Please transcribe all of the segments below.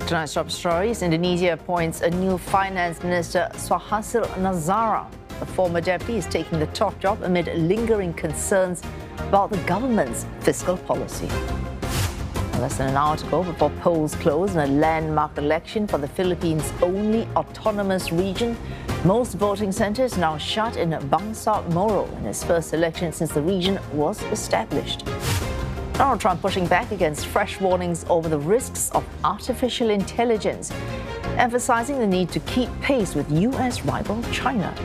Tonight's top stories: Indonesia appoints a new finance minister, Suhasil Nazara. The former deputy is taking the top job amid lingering concerns about the government's fiscal policy. Less than an hour to go before polls close in a landmark election for the Philippines' only autonomous region. Most voting centres now shut in Bangsamoro in his first election since the region was established. Donald Trump pushing back against fresh warnings over the risks of artificial intelligence, emphasizing the need to keep pace with U.S. rival China.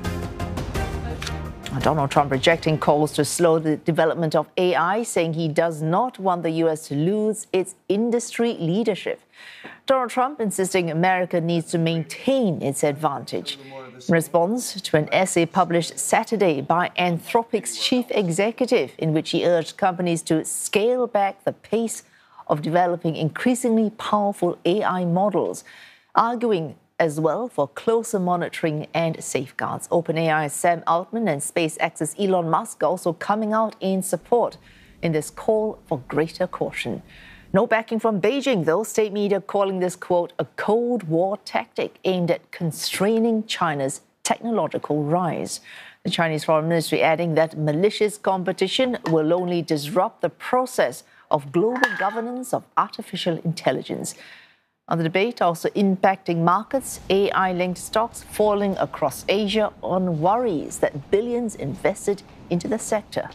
Donald Trump rejecting calls to slow the development of AI, saying he does not want the U.S. to lose its industry leadership. Donald Trump insisting America needs to maintain its advantage. In response to an essay published Saturday by Anthropic's chief executive, in which he urged companies to scale back the pace of developing increasingly powerful AI models, arguing as well for closer monitoring and safeguards. OpenAI's Sam Altman and SpaceX's Elon Musk also coming out in support in this call for greater caution. No backing from Beijing, though. State media calling this, quote, a Cold War tactic aimed at constraining China's technological rise. The Chinese Foreign Ministry adding that malicious competition will only disrupt the process of global governance of artificial intelligence. On the debate also impacting markets, AI-linked stocks falling across Asia on worries that billions invested into the sector.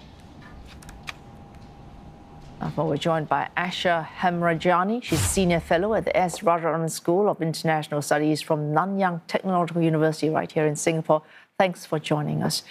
Now we're joined by Asha Hemrajani. She's Senior Fellow at the S. Rajaratnam School of International Studies from Nanyang Technological University right here in Singapore. Thanks for joining us.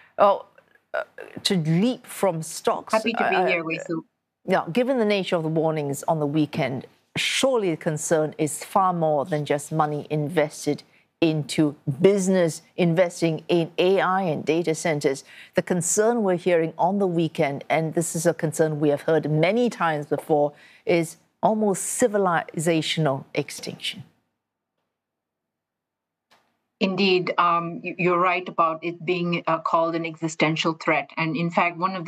To leap from stocks... Happy to be here, Wei Su. Yeah, given the nature of the warnings on the weekend, surely the concern is far more than just money invested into business, investing in AI and data centers. The concern we're hearing on the weekend, and this is a concern we have heard many times before, is almost civilizational extinction. Indeed, you're right about it being called an existential threat. And in fact, one of the